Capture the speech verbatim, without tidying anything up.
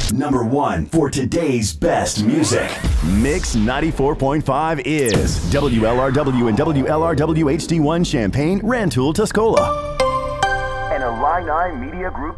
Number one for today's best music. Mix ninety-four point five is W L R W and W L R W H D one Champaign, Rantoul, Tuscola. An Illini Media Group